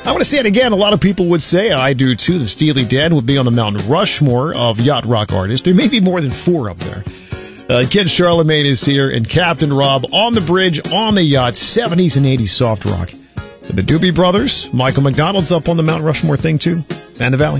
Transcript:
I want to say it again. A lot of people would say, I do too, the Steely Dan would be on the Mount Rushmore of yacht rock artists. There may be more than 4 up there. Ken Charlemagne is here, and Captain Rob on the bridge, on the yacht, 70s and 80s soft rock. The Doobie Brothers, Michael McDonald's up on the Mount Rushmore thing too, and the Valley.